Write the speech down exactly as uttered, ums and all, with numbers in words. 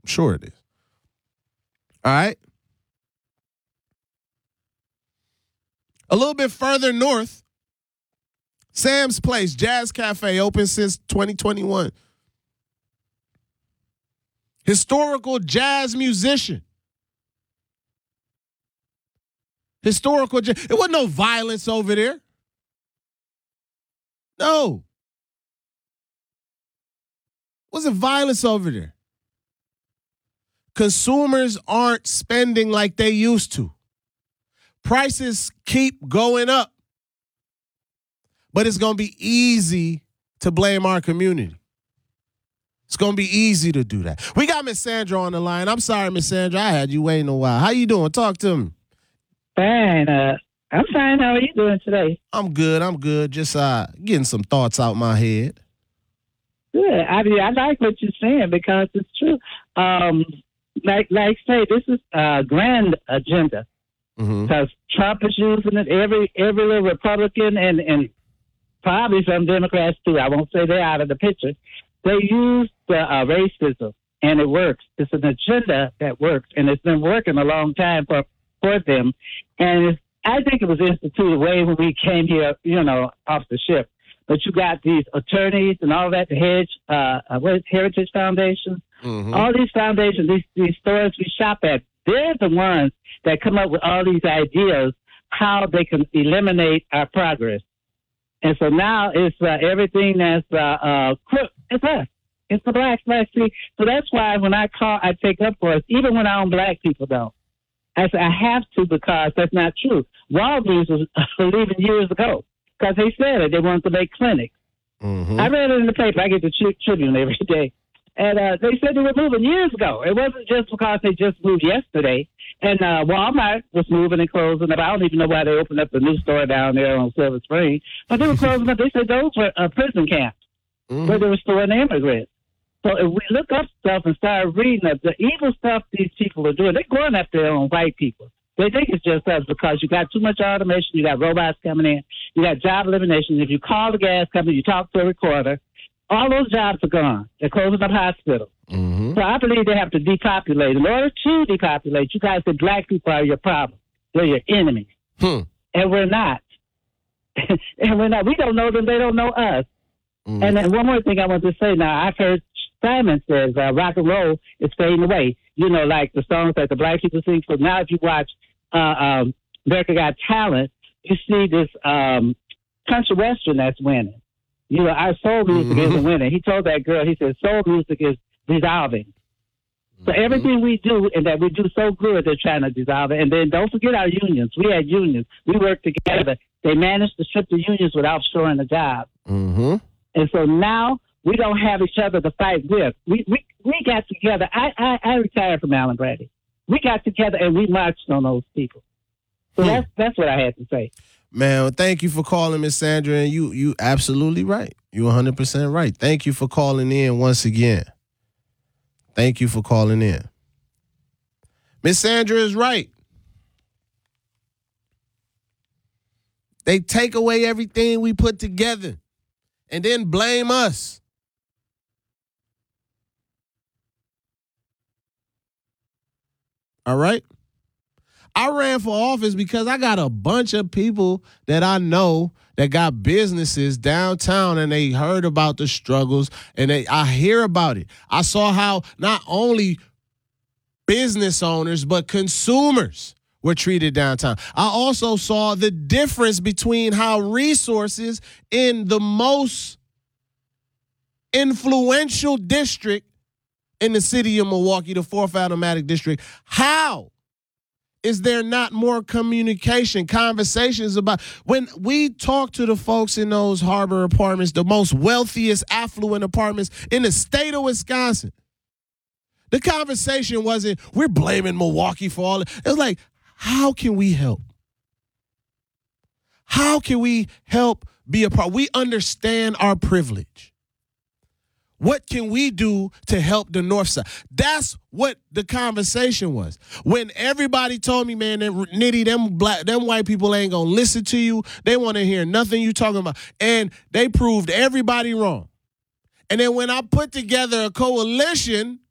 Sure it is. All right. A little bit further north, Sam's Place, Jazz Cafe, open since twenty twenty-one. Historical jazz musician. Historical jazz. It wasn't no violence over there. No. Wasn't violence over there. Consumers aren't spending like they used to. Prices keep going up. But it's going to be easy to blame our community. It's going to be easy to do that. We got Miss Sandra on the line. I'm sorry, Miss Sandra. I had you waiting a while. How you doing? Talk to me. Fine. Uh, I'm fine. How are you doing today? I'm good. I'm good. Just uh, getting some thoughts out my head. Good. I mean, I like what you're saying because it's true. Um, like, like say, this is a grand agenda because Mm-hmm. Trump is using it. Every every little Republican and and probably some Democrats too. I won't say they're out of the picture. They use the uh, racism, and it works. It's an agenda that works, and it's been working a long time for for them. And it's, I think it was instituted way when we came here, you know, off the ship. But you got these attorneys and all that, the Hedge, uh, uh, what is Heritage Foundation, Mm-hmm. all these foundations, these these stores we shop at. They're the ones that come up with all these ideas how they can eliminate our progress. And so now it's uh, everything that's uh, uh, crook. It's us. It's the blacks. Blacks. See, so that's why when I call, I take up for us, even when our own black people don't. I say I have to because that's not true. Walgreens was leaving years ago because they said it. They wanted to make clinics. Mm-hmm. I read it in the paper. I get the tri- Tribune every day. And uh, they said they were moving years ago. It wasn't just because they just moved yesterday. And uh, Walmart was moving and closing up. I don't even know why they opened up the new store down there on Silver Spring. But they were closing up. They said those were uh, prison camps Mm-hmm. where they were storing immigrants. So if we look up stuff and start reading up the evil stuff these people are doing, they're going after their own white people. They think it's just us because you got too much automation. You got robots coming in. You got job elimination. If you call the gas company, you talk to a recorder, all those jobs are gone. They're closing up hospitals. Mm-hmm. So I believe they have to depopulate. In order to depopulate, you guys said black people are your problem. They're your enemies. Hmm. And we're not. and we're not. We don't know them. They don't know us. Mm-hmm. And then one more thing I want to say now. I've heard Simon says uh, rock and roll is fading away. You know, like the songs that the black people sing. So now if you watch uh, um, America Got Talent, you see this um, country western that's winning. You know, our soul music Mm-hmm. isn't winning. He told that girl, he said, soul music is dissolving. So Mm-hmm. everything we do and that we do so good, they're trying to dissolve it. And then don't forget our unions. We had unions. We worked together. They managed to strip the unions without offshoring the job. Mm-hmm. And so now we don't have each other to fight with. We we, we got together. I, I, I retired from Allen Bradley. We got together and we marched on those people. So Hmm. that's that's what I had to say. Man, well, thank you for calling, Miss Sandra, and you you absolutely right. You're one hundred percent right. Thank you for calling in once again. Thank you for calling in. Miss Sandra is right. They take away everything we put together and then blame us. All right? I ran for office because I got a bunch of people that I know that got businesses downtown and they heard about the struggles and they I hear about it. I saw how not only business owners but consumers were treated downtown. I also saw the difference between how resources in the most influential district in the city of Milwaukee, the fourth Automatic District, how is there not more communication, conversations about when we talk to the folks in those harbor apartments, the most wealthiest, affluent apartments in the state of Wisconsin? The conversation wasn't, we're blaming Milwaukee for all it. It was like, how can we help? How can we help be a part? We understand our privilege. What can we do to help the North Side? That's what the conversation was. When everybody told me, man, that Nitty, them black, them white people ain't gonna listen to you. They want to hear nothing you talking about, and they proved everybody wrong. And then when I put together a coalition